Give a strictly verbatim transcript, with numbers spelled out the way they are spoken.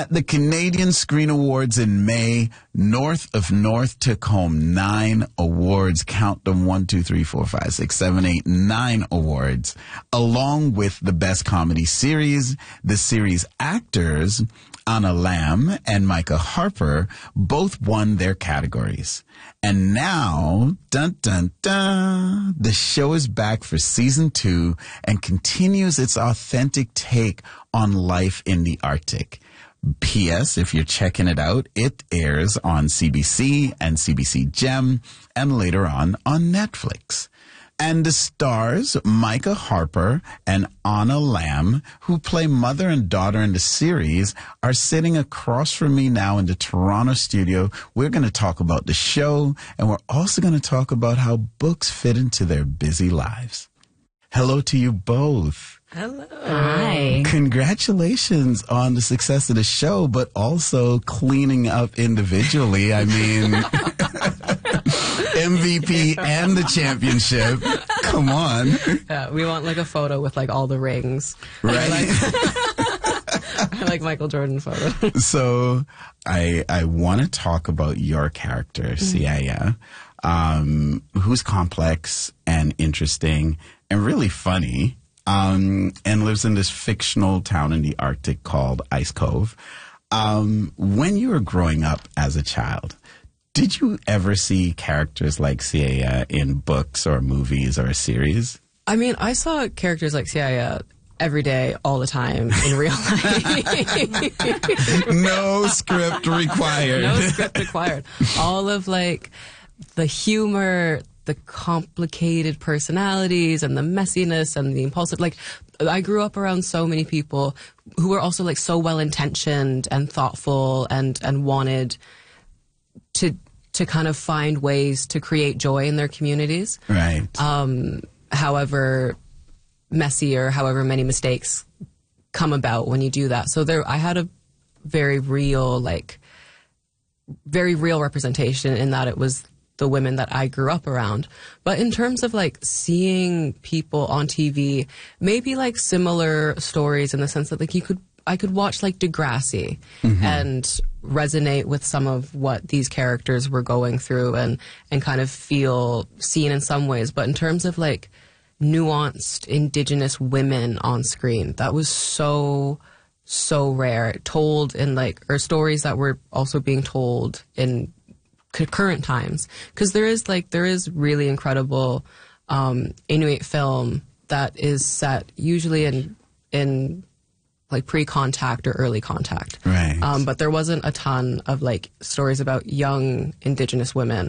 At the Canadian Screen Awards in May, North of North took home nine awards. Count them: one, two, three, four, five, six, seven, eight, nine awards. Along with the Best Comedy Series, the series actors Anna Lamb and Micah Harper both won their categories. And now, dun dun dun, the show is back for season two and continues its authentic take on life in the Arctic. P S. If you're checking it out, it airs on C B C and C B C Gem and later on on Netflix. And the stars, Micah Harper and Anna Lamb, who play mother and daughter in the series, are sitting across from me now in the Toronto studio. We're going to talk about the show, and we're also going to talk about how books fit into their busy lives. Hello to you both. Hello. Hi. Congratulations on the success of the show, but also cleaning up individually. I mean, M V P and the championship. Come on. Yeah, we want like a photo with like all the rings. Right. I like, I like Michael Jordan photo. So I I want to talk about your character, Siaya, um, who's complex and interesting and really funny. Um, and lives in this fictional town in the Arctic called Ice Cove. Um, when you were growing up as a child, did you ever see characters like Siaya in books or movies or a series? I mean, I saw characters like Siaya every day, all the time, in real life. No script required. No script required. All of, like, the humor, the complicated personalities and the messiness and the impulsive. Like, I grew up around so many people who were also like so well-intentioned and thoughtful and, and wanted to to kind of find ways to create joy in their communities. Right. Um, however messy or however many mistakes come about when you do that. So there, I had a very real, like, very real representation in that it was the women that I grew up around. But in terms of like seeing people on T V, maybe like similar stories in the sense that like you could, I could watch like Degrassi mm-hmm. and resonate with some of what these characters were going through and, and kind of feel seen in some ways. But in terms of like nuanced Indigenous women on screen, that was so, so rare. Told in like, or stories that were also being told in current times, because there is like there is really incredible um, Inuit film that is set usually in in like pre-contact or early contact, right? Um, but there wasn't a ton of like stories about young Indigenous women